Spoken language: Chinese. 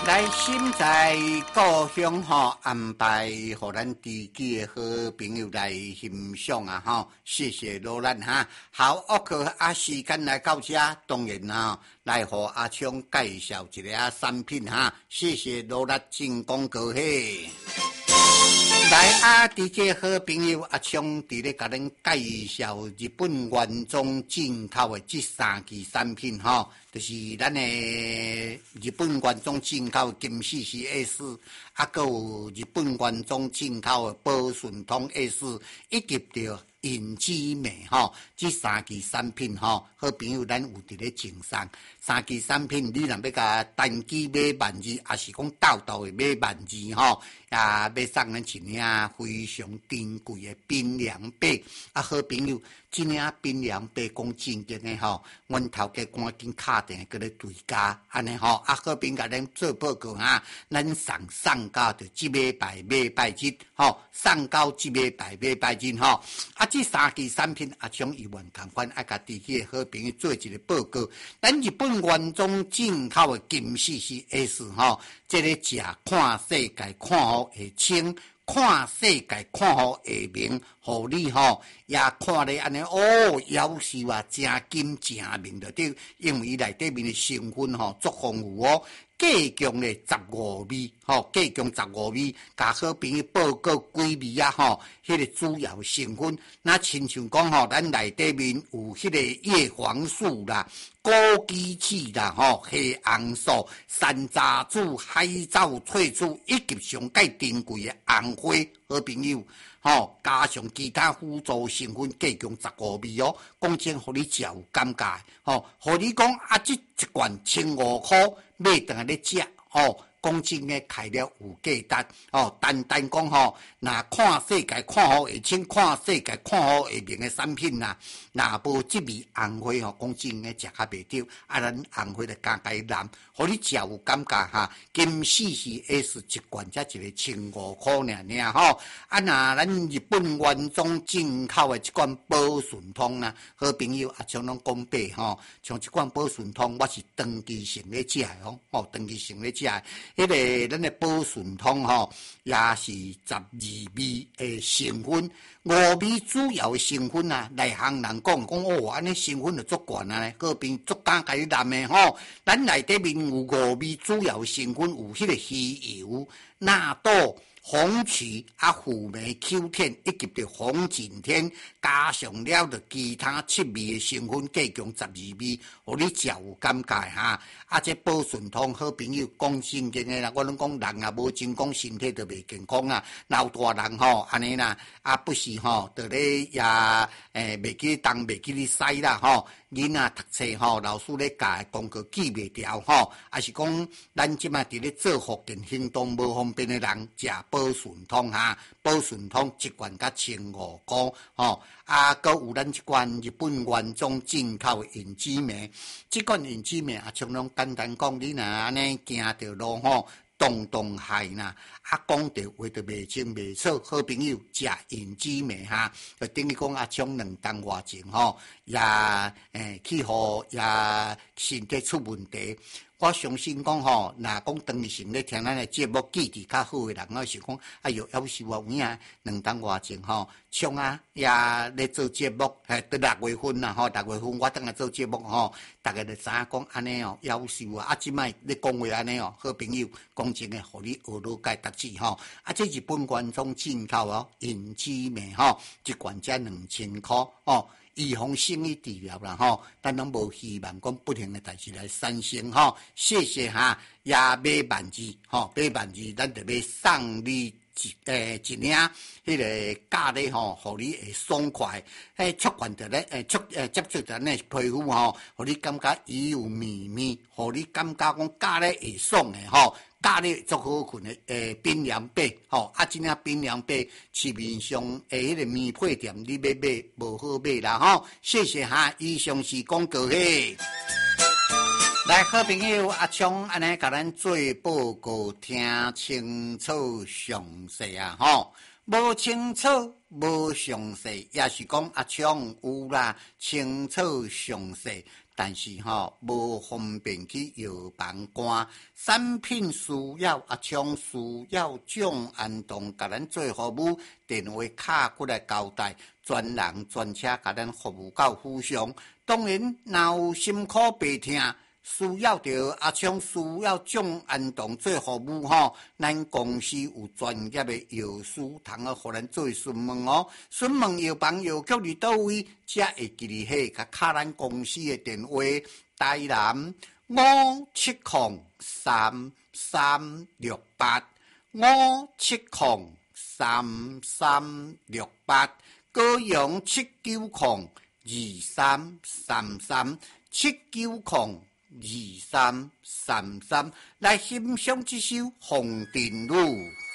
来，心在故乡吼，安排互咱知己的好朋友来欣赏啊吼，谢谢罗兰哈。好，OK，时间来到这，当然啦，来互阿昌介绍一个产品哈，谢谢罗兰进广告嘿。来伫这好朋友阿昌伫咧甲咱介绍日本原装进口的这3件产品吼，就是咱的日本原装进口金氏氏 S， 还有日本原装进口的宝顺通 S， 以及着银之美吼，这3件产品吼，好朋友咱有伫咧赠送3件产品，你若要甲单机买万字，还是讲斗的买万字吼，要送咱一领非常珍贵的槟榔笔，好朋友，这领槟榔笔讲正经的吼，阮头家赶紧敲电话咧对家，安尼吼，好朋友甲咱做报告哈，咱送到着即礼拜日吼，送到即礼拜日吼，这3件产品阿像伊原同款，爱甲地区的好朋友做一个报告。咱日本原装进口的金氏氏 S 吼，这个食看世界看好会清，看世界看好会明，互你吼也看咧安尼哦，夭寿啊，真金真明着对，因为伊内底面的成分吼足丰富哦。加强咧15味，吼，加强15味，甲好朋友报告几味啊，吼，迄个主要成分，那亲像讲吼，咱内底面有迄个叶黄素啦、枸杞子啦，吼，黑红素、山楂子、海藻萃取，以及上界珍贵的红花，好朋友。吼，加上其他辅助成分，加强15味哦。讲真，互你食有感觉，吼，互你讲这一罐15块，买回来咧食，吼。讲真诶，开了有价值哦。单讲吼，若看世界看好会清，看世界看好会明诶产品呐，若无即味红花吼，讲真诶，食较袂着。咱红花就加蓝，互你食有感觉哈。金氏氏 S 一罐才一个15块尔吼。若咱日本原装进口诶一罐宝顺通啦，好朋友像拢讲白吼，像一罐宝顺通，我是长期性咧食诶吼，长期性咧食诶。迄个咱的宝顺通吼，也是12味的成分，5味主要的成分啊。内行人讲哦，安尼成分就足悬啊，个边足敢甲你揽的吼。咱内底面有5味主要成分，有迄个鱼油、纳豆、红曲辅酶 Q10 以及着红景天，加上了着其他7味的成分，加强12味，互你食有感觉哈。这宝顺通好朋友讲真经的啦，我拢讲人也无真讲身体就袂健康啊。老大人吼安尼啦，不是吼，就咧也袂记动，袂记咧使啦吼。囡仔读册吼，老师咧教功课记袂牢吼，还是讲咱即马伫咧做福建行动无方便的人食宝顺通哈，宝顺通一罐甲15块吼，搁有咱一罐日本原装进口的银之美，这罐银之美像拢简单讲，你若安尼行着路吼，动害呐，讲着话着袂清袂楚，好朋友食银之美哈，就等于讲像2当外前吼，也去互也身体出问题。我相信讲吼，若讲当时咧听咱的节目记忆较好的人，我是讲，哎哟，要是我有影2当外前吼，像也咧做节目，到6月份啦吼，6月份我当来做节目吼，大家就知影讲安尼哦，夭寿啊，即摆咧讲话安尼哦，好朋友讲真诶，互你学了解读书吼，这日本原装进口哦，银之美吼，一罐才2000块哦。预防胜于治疗啦吼，咱拢无希望讲不幸的代志来产生吼。谢谢哈，也买万字吼，买万字，咱就要送你一领迄个咖喱吼，互你会爽快。触惯着咧，接触着咧皮肤吼，互你感觉伊有绵绵，互你感觉讲咖喱会爽的吼。咖喱足好困的槟榔笔吼，即领槟榔笔市面上迄个棉配店你要买无好买啦吼。谢谢哈，以上是广告嘿。来，好朋友阿昌安尼甲咱做报告，听清楚详细啊吼。无清楚无详细，也是讲阿昌有啦，清楚详细。 但是无方便去药房赶，产品需要厂需要种安动，甲咱做服务，电话卡过来交代，专人专车甲咱服务到府上。当然，若有心苦白痛，需要着厂需要种安动做服务咱公司有专业的药师，通互咱做询问询问药房药局伫倒位，才会记哩起，甲卡咱公司的电话。台南5703368，5703368，高雄7902333，7902333，来欣赏这首《红尘路》。